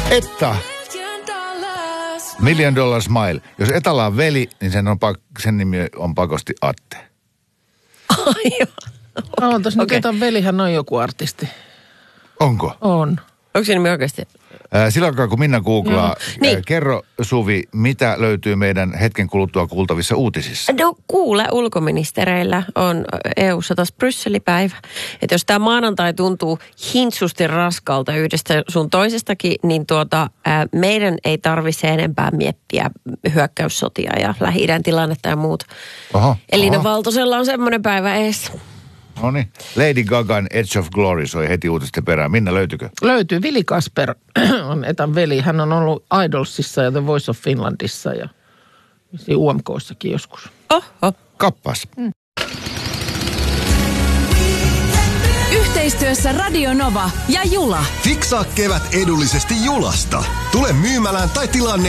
Etta. $1 Million Smile. Jos Etalla on veli, niin sen nimi on pakosti Atte. Ootas nyt Etan velihän on joku artisti. Onko? On. Onko se nimi oikeasti? Silloin kun Minna googlaa, kerro Suvi, mitä löytyy meidän hetken kuluttua kuultavissa uutisissa? No kuule, ulkoministereillä on EU-ssa taas Brysselipäivä. Että jos tämä maanantai tuntuu hintsusti raskalta yhdestä sun toisestakin, niin meidän ei tarvitse enempää miettiä hyökkäyssotia ja Lähi-idän tilannetta ja muuta. Elina Valtosella on semmoinen päivä ees. No niin. Lady Gagan Edge of Glory soi heti uutisten perään. Minna, löytyykö? Löytyy. Vili Kasper on Etan veli. Hän on ollut Idolsissa ja The Voice of Finlandissa ja UMK:ssakin joskus. Oho. Kappas. Yhteistyössä Radio Nova ja Jula. Fiksaa kevät edullisesti Julasta. Tule myymälään tai tilaa